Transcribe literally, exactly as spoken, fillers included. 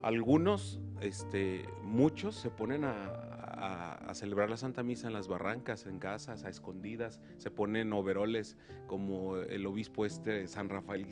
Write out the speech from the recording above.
Algunos, este, muchos se ponen a, a- a celebrar la Santa Misa en las barrancas, en casas, a escondidas, se ponen overoles como el obispo este San Rafael